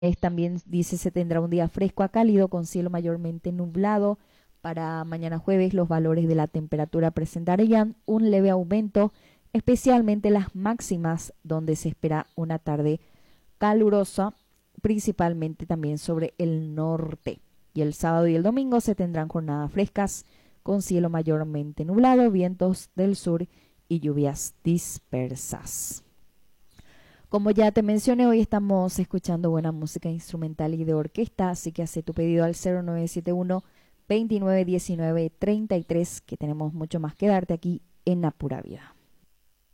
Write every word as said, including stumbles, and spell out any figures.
Es, también dice se tendrá un día fresco a cálido con cielo mayormente nublado. Para mañana jueves los valores de la temperatura presentarían un leve aumento, especialmente las máximas, donde se espera una tarde calurosa, principalmente también sobre el norte. Y el sábado y el domingo se tendrán jornadas frescas con cielo mayormente nublado, vientos del sur y lluvias dispersas. Como ya te mencioné, hoy estamos escuchando buena música instrumental y de orquesta, así que hace tu pedido al cero nueve siete uno, veintinueve diecinueve, treinta y tres, que tenemos mucho más que darte aquí en La Pura Vida.